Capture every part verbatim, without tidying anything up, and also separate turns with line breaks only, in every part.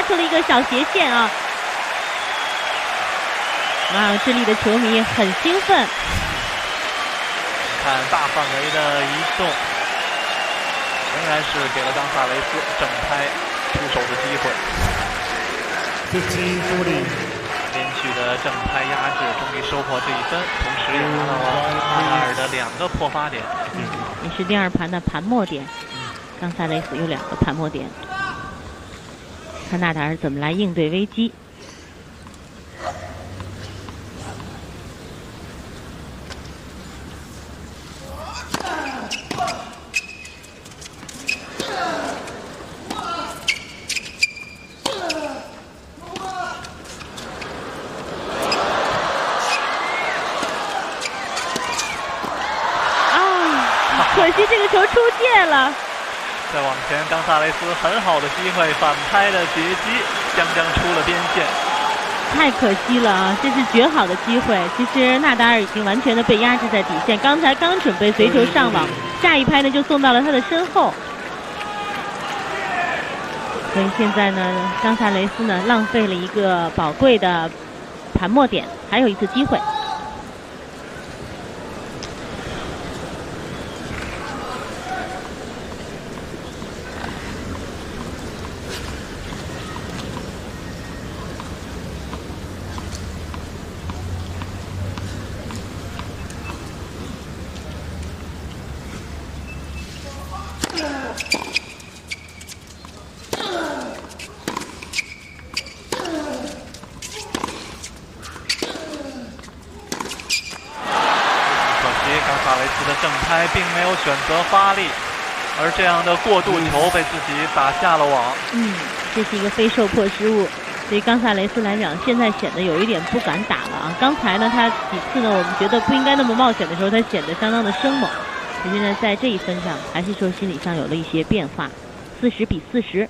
发出了一个小斜线啊！哇，智利的球迷很兴奋。
看大范围的移动，仍然是给了冈萨雷斯正拍出手的机会。连续的正拍压制，终于收获这一分，同时也拿到了纳达尔的两个破发点。
嗯，也是第二盘的盘末点。冈萨雷斯有两个盘末点，看纳达尔怎么来应对危机。可惜这个球出界了。
再往前，冈萨雷斯很好的机会，反拍的截击，将将出了边线。
太可惜了啊！这是绝好的机会。其实纳达尔已经完全的被压制在底线，刚才刚准备随球上网，下一拍呢就送到了他的身后。所以现在呢，冈萨雷斯呢浪费了一个宝贵的盘末点，还有一次机会。
正拍并没有选择发力，而这样的过渡球被自己打下了网。
嗯，这是一个非受迫失误，对于冈萨雷斯来讲，现在显得有一点不敢打了啊。刚才呢，他几次呢，我们觉得不应该那么冒险的时候，他显得相当的生猛。可是呢，在这一分上，还是说心理上有了一些变化，四十比四十。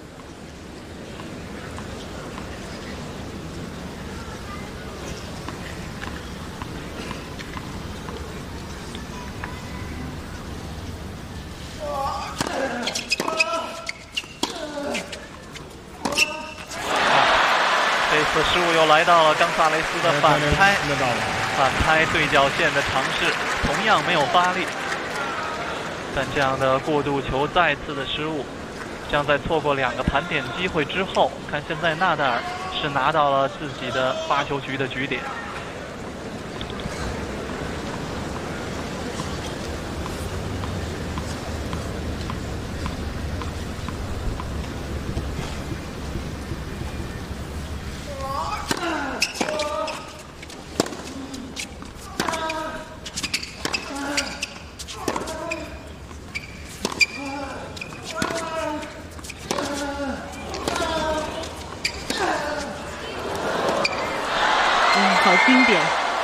此失误又来到了冈萨雷斯的反拍，反拍对角线的尝试同样没有发力，但这样的过渡球再次的失误，将在错过两个盘点机会之后，看现在纳达尔是拿到了自己的发球局的局点。
好经典！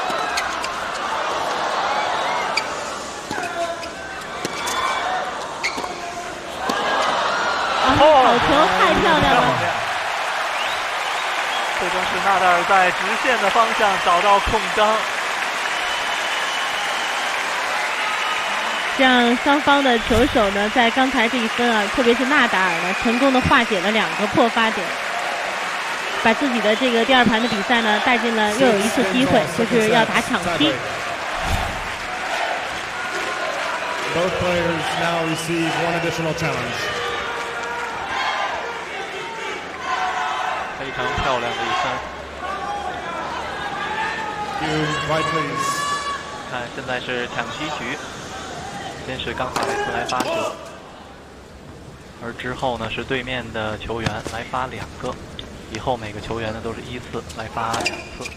啊，好球，太漂亮了！
最终是纳达尔在直线的方向找到空当，
这样双方的球手呢，在刚才这一分啊，特别是纳达尔呢，成功的化解了两个破发点。把自己的这个第二盘的比赛呢带进了又有一次机会，就是要打抢七。
Both players now receive one additional challenge.
非常漂亮的一分。
You right please.
看，现在是抢七局，先是冈萨雷斯来发球，而之后呢是对面的球员来发两个。以后每个球员呢都是依次来发两次。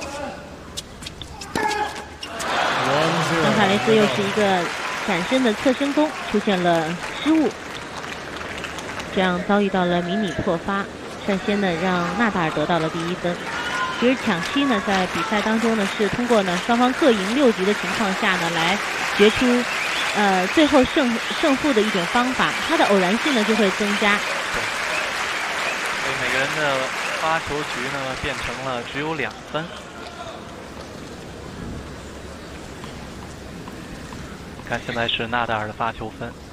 冈萨雷斯又是一个闪身的侧身攻出现了失误，这样遭遇到了迷你破发，率先呢让纳达尔得到了第一分。其实抢七呢在比赛当中呢是通过呢双方各赢六局的情况下呢来决出呃最后胜胜负的一种方法，它的偶然性呢就会增加。
所以每个人的发球局呢变成了只有两分。看现在是纳达尔的发球分。